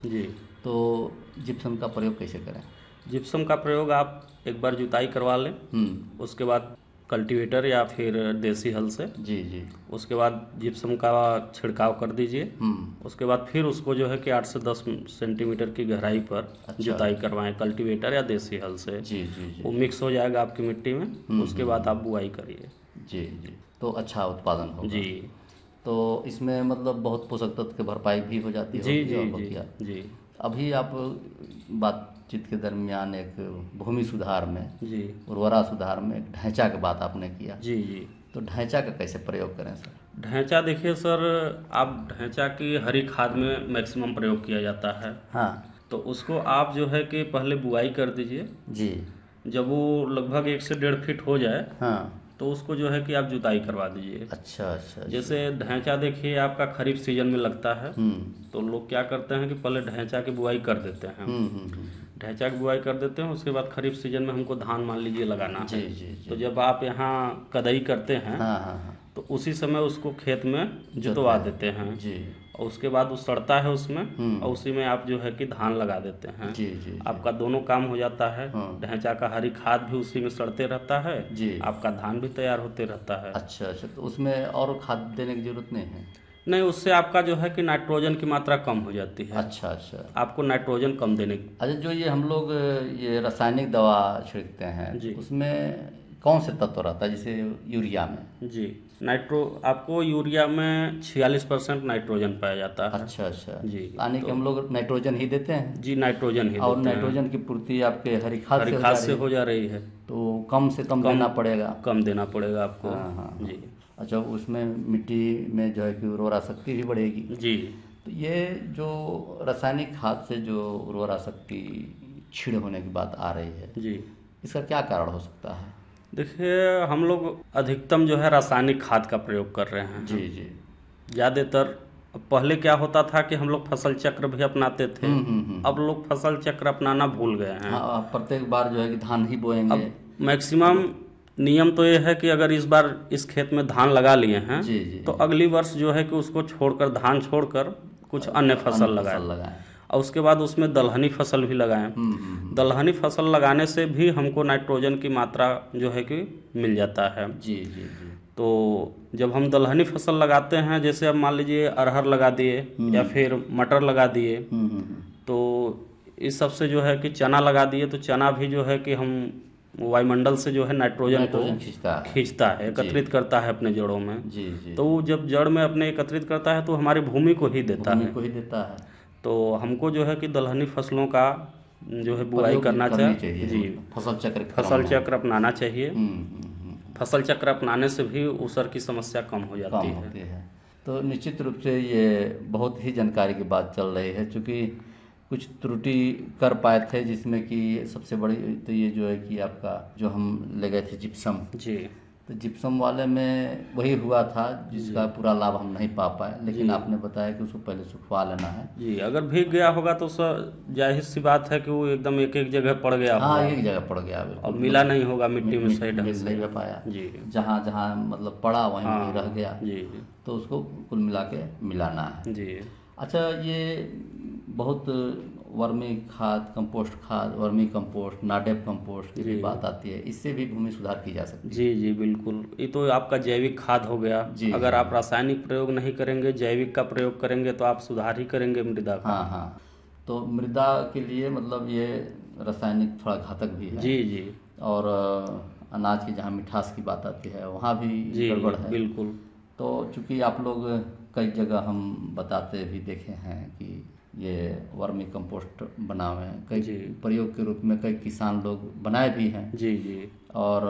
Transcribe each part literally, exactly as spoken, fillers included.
जी। तो जिप्सम का प्रयोग कैसे करें? जिप्सम का प्रयोग आप एक बार जुताई करवा लें, हम्म। उसके बाद कल्टीवेटर या फिर देसी हल से, जी जी। उसके बाद जिप्सम का छिड़काव कर दीजिए। हम्म। उसके बाद फिर उसको जो है कि आठ से दस सेंटीमीटर की गहराई पर अच्छा। जुताई करवाएं कल्टीवेटर या देसी हल से। जी जी जी। वो मिक्स हो जाएगा आपकी मिट्टी में, हम्म उसके हम्म बाद आप हम्म। बुआई करिए। जी जी। तो अच्छा उत्पादन होगा। जी तो इसमें मतलब बहुत पोषक तत्व की भरपाई भी हो जाती जी होगी जी और जी बकिया। जी अभी आप बातचीत के दरमियान एक भूमि सुधार में, जी उर्वरा सुधार में एक ढांचा की बात आपने किया। जी जी। तो ढांचा का कैसे प्रयोग करें सर? ढैंचा देखिए सर, आप ढैंचा की हरी खाद में मैक्सिमम प्रयोग किया जाता है। हाँ। तो उसको आप जो है कि पहले बुआई कर दीजिए। जी। जब वो लगभग एक से डेढ़ फीट हो जाए हाँ। तो उसको जो है कि आप जुताई करवा दीजिए। अच्छा अच्छा जैसे अच्छा। ढैंचा देखिए आपका खरीफ सीजन में लगता है, हम्म तो लोग क्या करते हैं कि पहले ढैंचा की बुआई कर देते हैं। हम्म हम्म हम्म। ढैंचा की बुआई कर देते हैं, उसके बाद खरीफ सीजन में हमको धान मान लीजिए लगाना जी है। जी तो जी। जब आप यहाँ कदई करते हैं हाँ हाँ हाँ। तो उसी समय उसको खेत में जुतवा जोतवा। देते हैं, जी। और उसके बाद वो सड़ता है उसमें, हम्म। और उसी में आप जो है कि धान लगा देते हैं। जी जी जी। आपका दोनों काम हो जाता है। हाँ। ढैंचा का हरी खाद भी उसी में सड़ते रहता है, जी। आपका धान भी तैयार होते रहता है। अच्छा अच्छा। तो उसमें और खाद देने की जरूरत नहीं है? नहीं, उससे आपका जो है कि नाइट्रोजन की मात्रा कम हो जाती है। अच्छा अच्छा। आपको नाइट्रोजन कम देने की। अच्छा, जो ये हम लोग ये रासायनिक दवा छिड़कते हैं जी उसमें कौन से तत्व रहता है, जैसे यूरिया में? जी। नाइट्रो आपको यूरिया में छियालीस परसेंट नाइट्रोजन पाया जाता है। अच्छा अच्छा। जी। यानी कि तो हम लोग नाइट्रोजन ही देते हैं जी नाइट्रोजन ही और देते हैं। नाइट्रोजन की पूर्ति आपके हरी खाद हरी से हो खाद जा से रही है, हो जा रही है। तो कम से कम कम देना पड़ेगा। कम देना पड़ेगा आपको। हाँ हाँ हाँ। जी अच्छा, उसमें मिट्टी में जो है कि उर्वरा शक्ति भी बढ़ेगी। जी तो ये जो रासायनिक खाद से जो उर्वरा शक्ति क्षीण होने की बात आ रही है, जी। इसका क्या कारण हो सकता है? देखिए, हम लोग अधिकतम जो है रासायनिक खाद का प्रयोग कर रहे हैं। जी जी। ज़्यादातर पहले क्या होता था कि हम लोग फसल चक्र भी अपनाते थे। हम्म हम्म हम्म। अब लोग फसल चक्र अपनाना भूल गए हैं। हाँ, आप प्रत्येक बार जो है कि धान ही बोएंगे। अब मैक्सिमम नियम तो ये है कि अगर इस बार इस खेत में धान लगा लिए हैं जी जी तो जी। अगली वर्ष जो है कि उसको छोड़कर, धान छोड़कर कुछ अन्य फसल अन्य लगाएं, फसल लगाएं। और उसके बाद उसमें दलहनी फसल भी लगाएं। हम्म हम्म हम्म। दलहनी फसल लगाने से भी हमको नाइट्रोजन की मात्रा जो है कि मिल जाता है। जी जी जी। तो जब हम दलहनी फसल लगाते हैं, जैसे अब मान लीजिए अरहर लगा दिए या फिर मटर लगा दिए, हम्म हम्म हम्म। तो इस सब से जो है कि चना लगा दिए, तो चना भी जो है कि हम वायुमंडल से जो है नाइट्रोजन को नाइट्रोजन खींचता है। खींचता है, जी एकत्रित करता है अपने जड़ों में। जी जी। तो वो जब जड़ में अपने एकत्रित करता है तो हमारी भूमि को ही देता भूमि है। को ही देता है। तो हमको जो है कि दलहनी फसलों का जो है बुआई प्रयोग करना करनी चाहिए। चाहिए, जी, मतलब फसल चक्र के क्रम फसल में। चक्र अपनाना चाहिए। हम्म हम्म हम्म। फसल चक्र अपनाने से भी ऊसर की समस्या कम हो कम जाती है। होती है। तो निश्चित रूप से ये बहुत ही जानकारी की बात चल रही है, क्योंकि कुछ त्रुटि कर पाए थे, जिसमें कि सबसे बड़ी तो ये जो है कि आपका जो हम ले गए थे जिप्सम। जी तो जिप्सम वाले में वही हुआ था जिसका पूरा लाभ हम नहीं पा पाए, लेकिन जी। आपने बताया कि उसको पहले सुखवा लेना है। जी, अगर भीग गया होगा तो सर जाहिर सी बात है कि वो एकदम एक एक जगह पड़ गया हाँ, होगा, एक जगह पड़ गया, बिल्कुल। और मिला नहीं होगा मिट्टी में मिट- सही ढंग मिल से। नहीं पाया। जी जहाँ जहाँ मतलब पड़ा वहीं वहीं हाँ रह गया। जी तो उसको कुल मिला के मिलाना है। जी अच्छा, ये बहुत वर्मी खाद, कंपोस्ट खाद, वर्मी कंपोस्ट, नाडेप कंपोस्ट की भी जी। बात आती है, इससे भी भूमि सुधार की जा सकती है। जी जी बिल्कुल। ये तो आपका जैविक खाद हो गया। जी अगर जी। आप रासायनिक प्रयोग नहीं करेंगे, जैविक का प्रयोग करेंगे, तो आप सुधार ही करेंगे मृदा का। हाँ हाँ। तो मृदा के लिए मतलब ये रासायनिक थोड़ा घातक भी है। जी जी और अ, अनाज की जहाँ मिठास की बात आती है वहाँ भी जी गड़बड़ है। बिल्कुल। तो चूंकि आप लोग कई जगह हम बताते भी देखे हैं कि ये वर्मी कंपोस्ट बनावें, कई जी। प्रयोग के रूप में कई किसान लोग बनाए भी हैं। जी जी और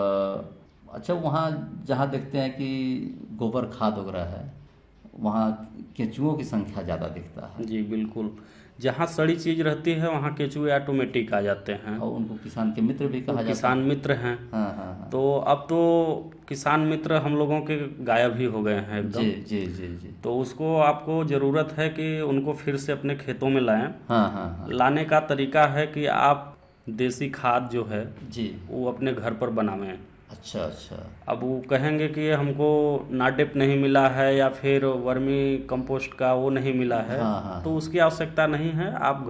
अ, अच्छा, वहाँ जहाँ देखते हैं कि गोबर खाद वगैरह है, वहाँ केंचुओं की संख्या ज़्यादा दिखता है। जी बिल्कुल। जहाँ सड़ी चीज़ रहती है वहाँ केंचुए ऑटोमेटिक आ जाते हैं, और उनको किसान के मित्र भी वो कहा जाता किसान है। मित्र हैं। हाँ हाँ हाँ। तो अब तो किसान मित्र हम लोगों के गायब ही हो गए हैं एकदम। जी जी जी जी। तो उसको आपको ज़रूरत है कि उनको फिर से अपने खेतों में लाएं। हाँ हाँ हाँ। लाने का तरीका है कि आप देसी खाद जो है जी। वो अपने घर पर बनावें। अच्छा अच्छा। अब वो कहेंगे कि हमको नाडेप नहीं मिला है या फिर वर्मी कंपोस्ट का वो नहीं मिला है, हाँ हाँ तो हाँ। उसकी आवश्यकता नहीं है। आप